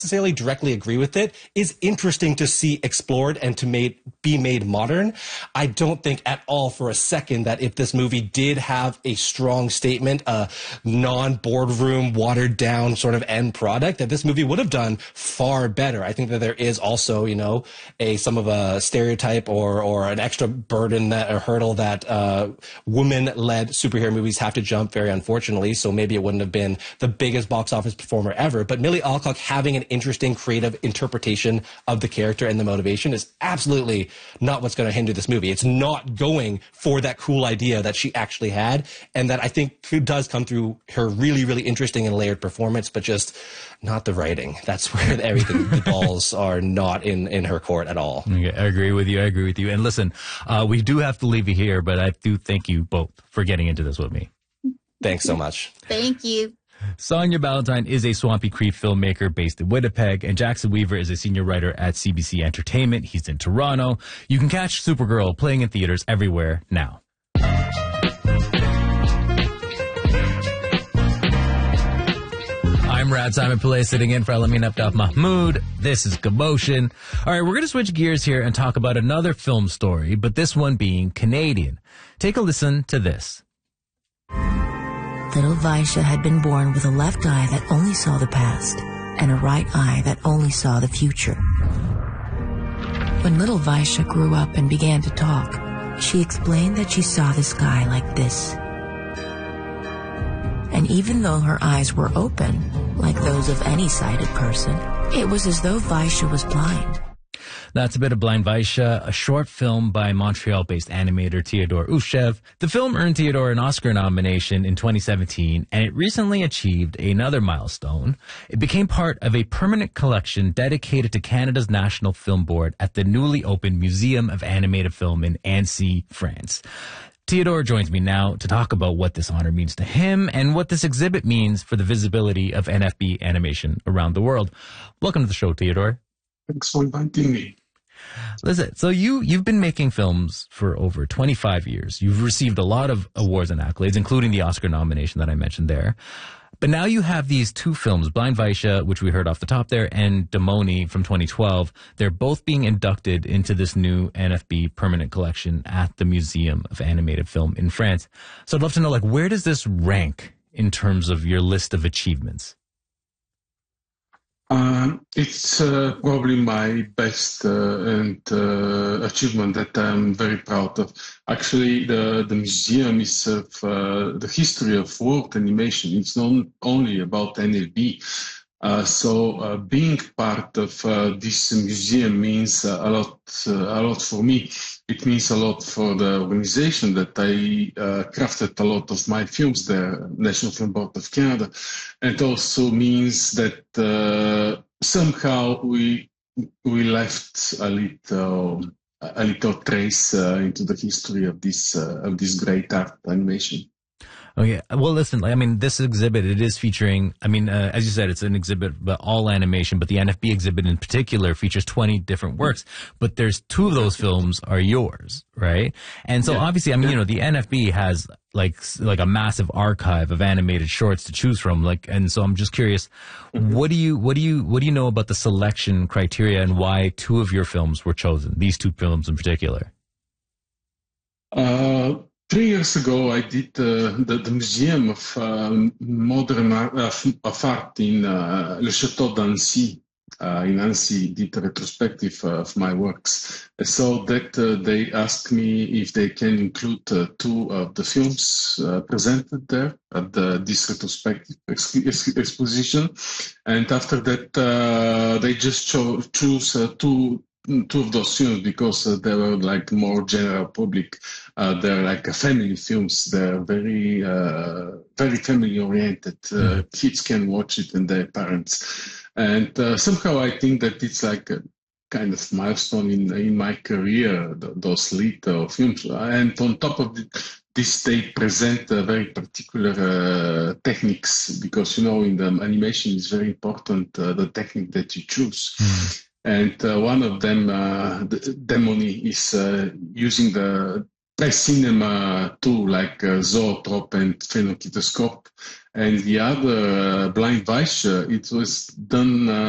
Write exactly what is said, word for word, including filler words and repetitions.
necessarily directly agree with it, is interesting to see explored and to made be made modern. I don't think at all for a second that if this movie did have a strong statement, a non-boardroom, watered down sort of end product, that this movie would have done far better. I think that there is also, you know, a some of a stereotype or or an extra burden that a hurdle that uh, women-led superhero movies have to jump, very unfortunately. So maybe it wouldn't have been the biggest box office performer ever. But Millie Alcock having an interesting creative interpretation of the character and the motivation is absolutely not what's going to hinder this movie. It's not going for that cool idea that she actually had, and that I think does come through her really, really interesting and layered performance, but just not the writing. That's where everything, the balls are not in, in her court at all. Okay, I agree with you. I agree with you. And listen, uh, we do have to leave you here, but I do thank you both for getting into this with me. Thanks so much. Thank you. Sonia Ballantyne is a Swampy Creek filmmaker based in Winnipeg, and Jackson Weaver is a senior writer at C B C Entertainment. He's in Toronto. You can catch Supergirl playing in theaters everywhere now. I'm Rad Simon Pillay, sitting in for Alamin Abdaf Mahmoud. This is Commotion. All right, we're going to switch gears here and talk about another film story, but this one being Canadian. Take a listen to this. Little Vaisha had been born with a left eye that only saw the past and a right eye that only saw the future. When little Vaisha grew up and began to talk, she explained that she saw the sky like this. And even though her eyes were open, like those of any sighted person, it was as though Vaisha was blind. That's a bit of Blind Vaisha, a short film by Montreal-based animator Theodore Ushev. The film earned Theodore an Oscar nomination in twenty seventeen, and it recently achieved another milestone. It became part of a permanent collection dedicated to Canada's National Film Board at the newly opened Museum of Animated Film in Annecy, France. Theodore joins me now to talk about what this honor means to him and what this exhibit means for the visibility of N F B animation around the world. Welcome to the show, Theodore. Thanks for inviting me. Listen, so you, you've been making films for over twenty-five years. You've received a lot of awards and accolades, including the Oscar nomination that I mentioned there. But now you have these two films, Blind Vaisha, which we heard off the top there, and Demoni from twenty twelve. They're both being inducted into this new N F B permanent collection at the Museum of Animated Film in France. So I'd love to know, like, where does this rank in terms of your list of achievements? Uh, it's uh, probably my best uh, and uh, achievement that I'm very proud of. Actually, the, the museum is of uh, the history of world animation. It's not only about N F B. Uh, so uh, being part of uh, this museum means uh, a lot, uh, a lot for me. It means a lot for the organization that I uh, crafted a lot of my films there, National Film Board of Canada, and also means that uh, somehow we we left a little a little trace uh, into the history of this uh, of this great art animation. Okay. Well, listen, I mean, this exhibit, it is featuring, I mean, uh, as you said, it's an exhibit, but all animation, but the N F B exhibit in particular features twenty different works, but there's two of those films are yours, right? And so yeah. obviously, I mean, you know, the N F B has like, like a massive archive of animated shorts to choose from. Like, and so I'm just curious, mm-hmm. what do you, what do you, what do you know about the selection criteria and why two of your films were chosen, these two films in particular? Uh, Three years ago, I did uh, the, the Museum of uh, Modern Art, uh, of Art in uh, Le Château d'Annecy. Uh, in Annecy, did a retrospective uh, of my works. So that uh, they asked me if they can include uh, two of the films uh, presented there at the, this retrospective ex ex exposition. And after that, uh, they just cho choose uh, two two of those films because uh, they were like more general public. Uh, they're like uh, family films. They're very, uh, very family oriented. Uh, kids can watch it and their parents. And uh, somehow I think that it's like a kind of milestone in in my career, th those little films. And on top of it, this they present uh, very particular uh, techniques because, you know, in the animation it's very important uh, the technique that you choose. Mm. And uh, one of them, uh, the Demoni, is uh, using the press cinema tool like uh, Zoetrope and Phenokitoscope. And the other, uh, Blind Vaisha, it was done uh,